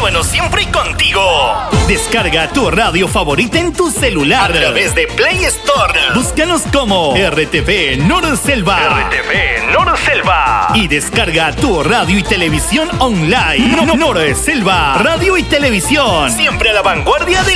bueno siempre contigo. Descarga tu radio favorita en tu celular a través de Play Store. Búscanos como RTV Norselva. RTV Norselva. Y descarga tu radio y televisión online. Norselva, radio y televisión. Siempre a la vanguardia de